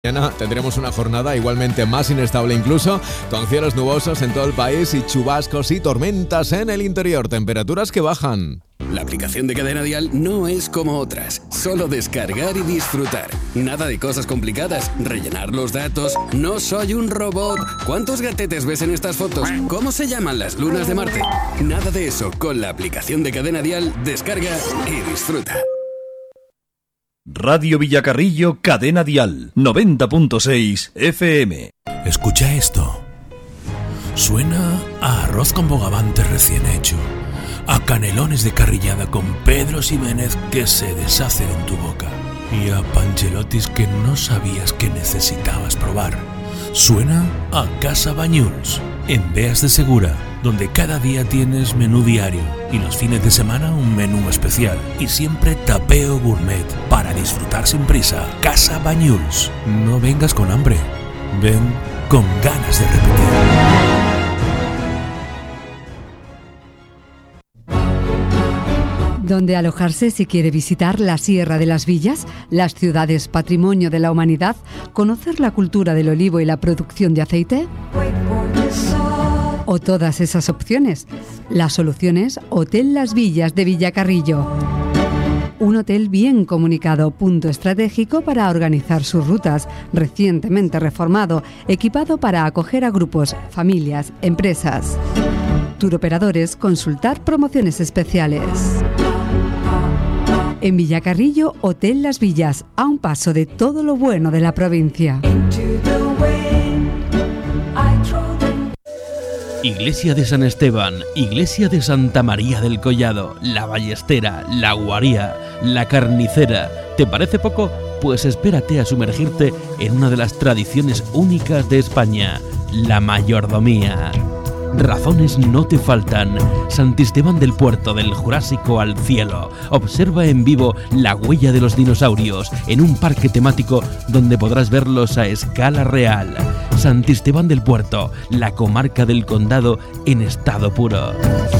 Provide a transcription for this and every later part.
Mañana tendremos una jornada igualmente más inestable incluso, con cielos nubosos en todo el país y chubascos y tormentas en el interior, temperaturas que bajan. La aplicación de Cadena Dial no es como otras, solo descargar y disfrutar. Nada de cosas complicadas, rellenar los datos, no soy un robot. ¿Cuántos gatetes ves en estas fotos? ¿Cómo se llaman las lunas de Marte? Nada de eso, con la aplicación de Cadena Dial, descarga y disfruta. Radio Villacarrillo, Cadena Dial, 90.6 FM. Escucha esto. Suena a arroz con bogavante recién hecho, a canelones de carrillada con Pedro Ximénez que se deshacen en tu boca y a panchelotis que no sabías que necesitabas probar. Suena a Casa Bañuls, en Beas de Segura, donde cada día tienes menú diario y los fines de semana un menú especial y siempre tapeo gourmet para disfrutar sin prisa. Casa Bañuls. No vengas con hambre, ven con ganas de repetir. ¿Dónde alojarse si quiere visitar la Sierra de las Villas, las ciudades patrimonio de la humanidad, conocer la cultura del olivo y la producción de aceite? ¿O todas esas opciones? La solución es Hotel Las Villas de Villacarrillo. Un hotel bien comunicado, punto estratégico para organizar sus rutas, recientemente reformado, equipado para acoger a grupos, familias, empresas. Turoperadores, consultar promociones especiales. En Villacarrillo, Hotel Las Villas, a un paso de todo lo bueno de la provincia. Iglesia de San Esteban, Iglesia de Santa María del Collado, La Ballestera, La Guaría, La Carnicera. ¿Te parece poco? Pues espérate a sumergirte en una de las tradiciones únicas de España, la mayordomía. Razones no te faltan. Santisteban del Puerto, del Jurásico al cielo. Observa en vivo la huella de los dinosaurios en un parque temático donde podrás verlos a escala real. Santisteban del Puerto, la comarca del condado en estado puro.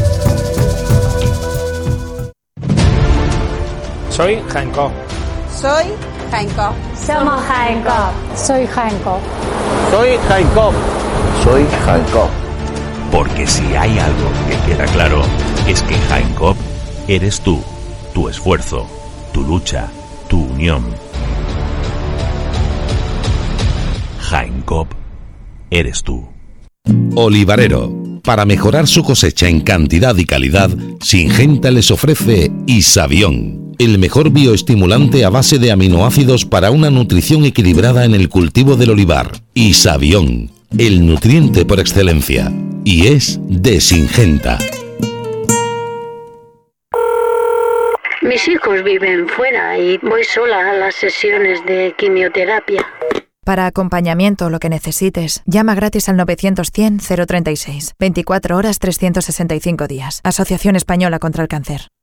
Soy Jaén Coop. Soy Jaén Coop. Somos Jaén Coop. Soy Jaén Coop. Soy Jaén Coop. Soy Jaén Coop. Porque si hay algo que queda claro, es que Jaén Coop eres tú, tu esfuerzo, tu lucha, tu unión. Jaén Coop eres tú. Olivarero. Para mejorar su cosecha en cantidad y calidad, Syngenta les ofrece Isabión, el mejor bioestimulante a base de aminoácidos para una nutrición equilibrada en el cultivo del olivar. Isabión, el nutriente por excelencia. Y es de Syngenta. Mis hijos viven fuera y voy sola a las sesiones de quimioterapia. Para acompañamiento o lo que necesites, llama gratis al 900 100 036. 24 horas 365 días. Asociación Española contra el Cáncer.